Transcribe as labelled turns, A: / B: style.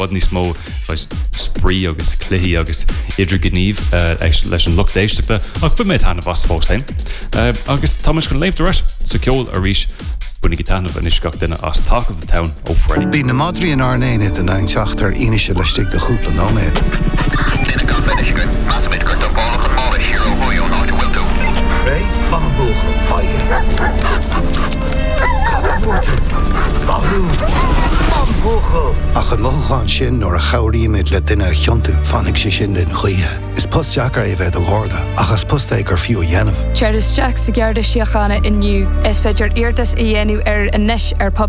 A: bud níos mó sprí agus cléí agus idir gníomh leis an lucht éisteachta ach bu méid tanna bas fósain. Agus támas gon léimh doras sa ceol a ríis bunig gitanamh an isgach duine as Talk of the Town ó Freddy.
B: Bí na Madrí an Arnéine den 9 ar inise leistig de chúpla nóméid. Ray, man búchel, feige. Cadafórtu, mahú, man búchel. Ach an mochán sin nor a chawríimid le duine chiontu fannig sé sin den chuithe. Is postjacar é bheith do gháda, ach as postaig ar fiú dhéanamh.
C: Charles Jack sa gearda siachana inniu, is féidir iartas i dhéanú ar inis ar